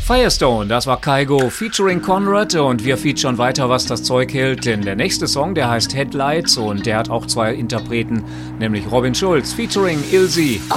Firestone, das war Kygo featuring Conrad und wir featuren weiter, was das Zeug hält, denn der nächste Song, der heißt Headlights und der hat auch zwei Interpreten, nämlich Robin Schulz featuring Ilzy.